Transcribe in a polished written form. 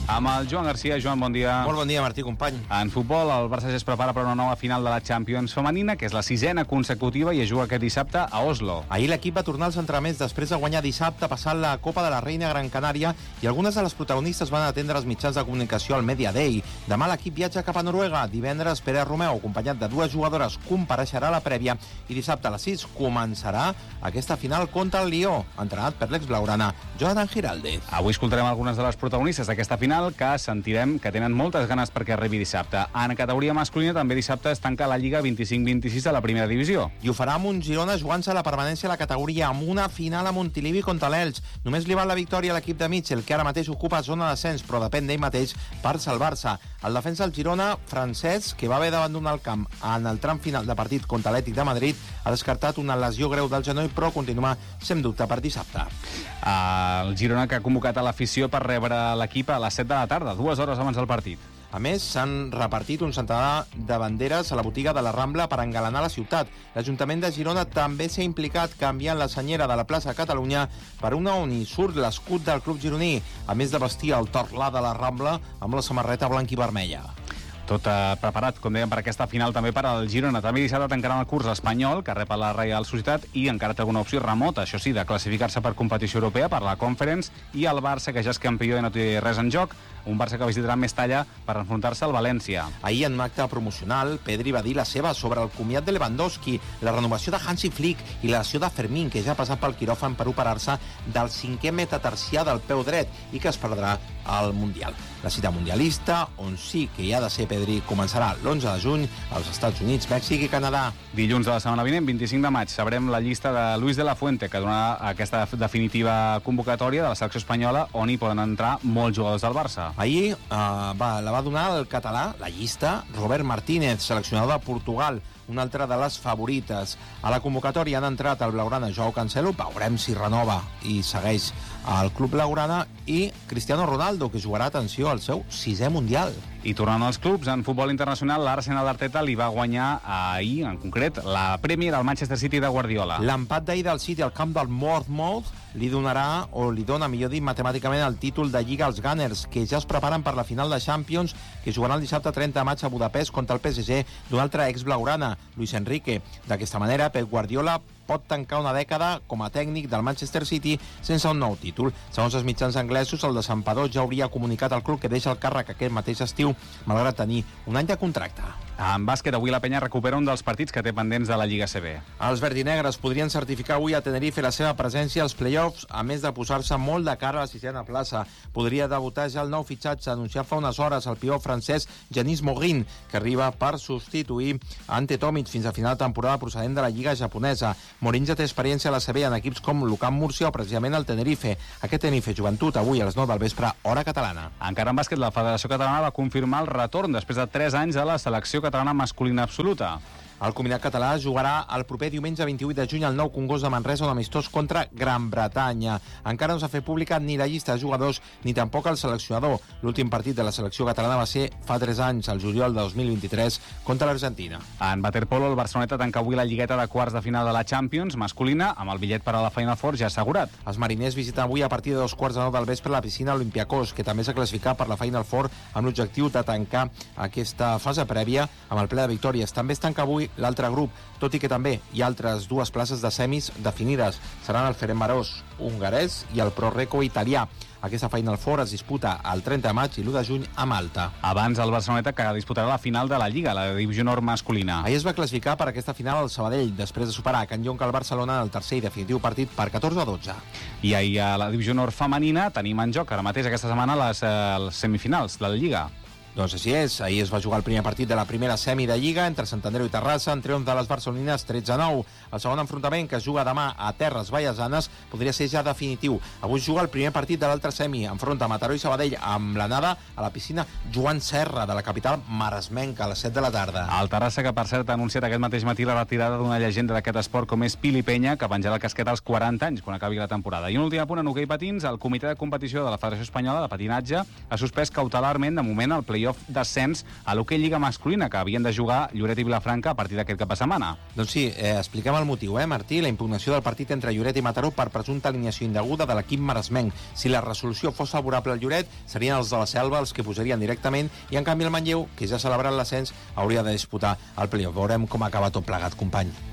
Amb el Joan Garcia. Joan, bon dia. Molt bon dia, Martí, company. En futbol, el Barça ja es prepara per una nova final de la Champions femenina, que és la 6a consecutiva i es juga aquest dissabte a Oslo. Ahir l'equip va tornar als entrenaments després de guanyar dissabte passant la Copa de la Reina Gran Canària i algunes de les protagonistes van atendre els mitjans de comunicació al Media Day. Demà l'equip viatja cap a Noruega. Divendres, Pere Romeu, acompanyat de dues jugadores, compareixerà a la prèvia i dissabte a les 6 començarà aquesta final contra el Lió, entrenat per l'ex-blaugrana Jonathan Giraldez. Avui escoltarem algunes de les protagonistes d'aquesta final que sentirem que tenen moltes ganes perquè arribi dissabte. En categoria masculina també dissabte es tanca la Lliga 25-26 de la primera divisió. I ho farà amb un Girona jugant-se la permanència a la categoria amb una final a Montilivi contra l'Elx. Només li val la victòria a l'equip de Mitchell, que ara mateix ocupa zona d'ascens, però depèn d'ell mateix per salvar-se. El defensa del Girona, Francesc, que va haver d'abandonar el camp en el tram final de partit contra l'Atlètic de Madrid, ha descartat una lesió greu del genoll, però continua sent dubte per dissabte. El Girona, que ha convocat a l'afició per rebre l'equip a les 7 de la tarda, 2 hores abans del partit. A més, s'han repartit un centenar de banderes a la botiga de la Rambla per engalanar la ciutat. L'Ajuntament de Girona també s'ha implicat canviant la senyera de la plaça Catalunya per una on hi surt l'escut del club gironí, a més de vestir el torlà de la Rambla amb la samarreta blanca i vermella. Tot preparat, com dèiem, per aquesta final també per al Girona. També dissabte tancaran el curs espanyol, que rep a la Reial Societat, i encara té alguna opció remota, això sí, de classificar-se per competició europea, per la Conference, i el Barça, que ja és campió i no té res en joc, un Barça que visitarà Mestalla per enfrontar-se al València. Ahir, en un acte promocional, Pedri va dir la seva sobre el comiat de Lewandowski, la renovació de Hansi Flick i la lesió de Fermín, que ja ha passat pel quiròfan per operar-se del 5è metatarsià del peu dret i que es perdrà al Mundial. La cita mundialista, on sí que hi ha de ser Pedri, començarà l'11 de juny als Estats Units, Mèxic i Canadà. Dilluns de la setmana vinent, 25 de maig, sabrem la llista de Luis de la Fuente, que donarà aquesta definitiva convocatòria de la selecció espanyola, on hi poden entrar molts jugadors del Barça. Ahir la va donar el català, la llista, Robert Martínez, seleccionador de Portugal, una altra de les favorites. A la convocatòria han entrat el blaugrana Joao Cancelo, veurem si renova i segueix al club blaugrana, i Cristiano Ronaldo, que jugarà, atenció, al seu 6è Mundial. I tornant als clubs, en futbol internacional, l'Arsenal d'Arteta li va guanyar ahir, en concret, la Premier al Manchester City de Guardiola. L'empat d'ahir del City al camp del Bournemouth li donarà, o li dona, millor dit, matemàticament el títol de Lliga als Gunners, que ja es preparen per la final de Champions, que jugaran el dissabte 30 de maig a Budapest contra el PSG d'una altra ex-blaugrana, Luis Enrique. D'aquesta manera, Pep Guardiola pot tancar una dècada com a tècnic del Manchester City sense un nou títol. Segons els mitjans anglesos, el desempador ja hauria comunicat al club que deixa el càrrec aquest mateix estiu, malgrat tenir un any de contracte. En bàsquet, avui la Penya recupera un dels partits que té pendents de la Lliga CB. Els verdinegres podrien certificar avui a Tenerife la seva presència als play-offs, a més de posar-se molt de cara a la 6a plaça. Podria debutar ja el nou fitxatge anunciat fa unes hores el pivot francès Yanis Morin, que arriba per substituir Ante Tomic fins a final de temporada procedent de la Lliga japonesa. Morin ja té experiència a la CB en equips com l'Ucamp Múrcia o precisament el Tenerife. Aquest Tenerife Joventut avui a les 9 del vespre, hora catalana. Encara en bàsquet, la Federació Catalana va confirmar el retorn després de 3 anys a la selecció catalana masculina absoluta. El combinat català jugarà el proper diumenge 28 de juny al Nou Congost de Manresa, un amistós contra Gran Bretanya. Encara no s'ha fet pública ni la llista de jugadors ni tampoc el seleccionador. L'últim partit de la selecció catalana va ser fa 3 anys, el juliol de 2023, contra l'Argentina. En waterpolo, el Barceloneta tanca avui la lligueta de quarts de final de la Champions masculina amb el bitllet per a la Final Four ja assegurat. Els mariners visiten avui a partir de 2:15 del vespre la piscina Olympiacos, que també s'ha classificat per la Final Four amb l'objectiu de tancar aquesta fase prèvia amb el ple de victòries. També es tanca avui l'altre grup, tot i que també hi ha altres 2 places de semis definides. Seran el Ferencváros hongarès i el Pro Recco italià. Aquesta Final Four es disputa el 30 de maig i l'1 de juny a Malta. Abans el Barceloneta, que disputarà la final de la Lliga, la Divisió Nord masculina. Ahir es va classificar per aquesta final al Sabadell, després de superar a Can Jonca al Barcelona en el tercer i definitiu partit per 14-12. I ahir a la Divisió Nord femenina tenim en joc ara mateix aquesta setmana les semifinals de la Lliga. Doncs així és, ahir es va jugar el primer partit de la primera semi de Lliga entre Sant Andreu i Terrassa, en triomf de les barcelonines 13-9. El segon enfrontament, que es juga demà a Terres Vallesanes, podria ser ja definitiu. Avui juga el primer partit de l'altre semi, enfronta Mataró i Sabadell, amb l'anada a la piscina Joan Serra, de la capital maresmenca, a les 7 de la tarda. El Terrassa, que per cert ha anunciat aquest mateix matí la retirada d'una llegenda d'aquest esport com és Pili Penya, que penjarà el casquet als 40 anys quan acabi la temporada. I un últim apunt en hoquei patins, el comitè de competició de la Federació Espanyola de Patinatge ha suspès cautelarment de moment el play play-off d'ascens a l'hoquei Lliga masculina, que havien de jugar Lloret i Vilafranca a partir d'aquest cap de setmana. Doncs sí, expliquem el motiu, Martí? La impugnació del partit entre Lloret i Mataró per presumpta alineació indeguda de l'equip maresmenc. Si la resolució fos favorable al Lloret, serien els de la Selva els que posarien directament, i en canvi el Manlleu, que ja ha celebrat l'ascens, hauria de disputar el play-off. Veurem com acaba tot plegat, company.